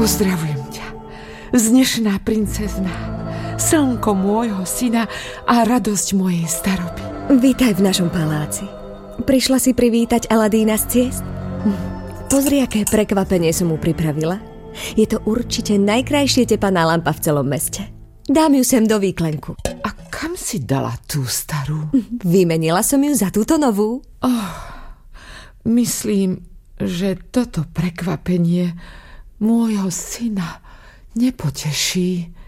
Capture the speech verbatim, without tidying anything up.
Pozdravujem ťa, vznešená princezna, slnko môjho syna a radosť mojej staroby. Vítaj v našom paláci. Prišla si privítať Aladína z ciest? Pozri, aké prekvapenie som mu pripravila. Je to určite najkrajšie tepaná lampa v celom meste. Dám ju sem do výklenku. A kam si dala tú starú? Vymenila som ju za túto novú. Oh, myslím, že toto prekvapenie môjho syna nepoteší.